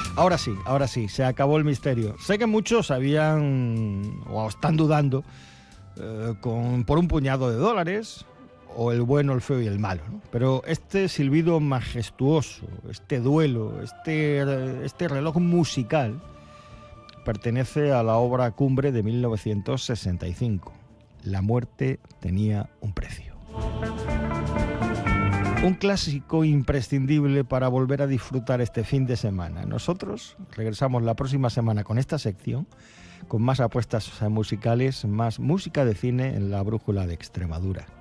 Ahora sí, se acabó el misterio. Sé que muchos habían o están dudando por un puñado de dólares, o el bueno, el feo y el malo, ¿no? Pero este silbido majestuoso, este duelo, este reloj musical, pertenece a la obra cumbre de 1965. La muerte tenía un precio. Un clásico imprescindible para volver a disfrutar este fin de semana. Nosotros regresamos la próxima semana con esta sección, con más apuestas musicales, más música de cine en la Brújula de Extremadura.